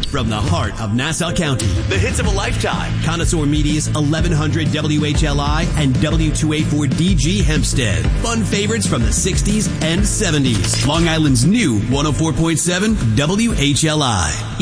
from the heart of Nassau County. The hits of a lifetime. Connoisseur Media's 1100 WHLI and W284DG Hempstead. Fun favorites from the 60s and 70s. Long Island's new 104.7 WHLI.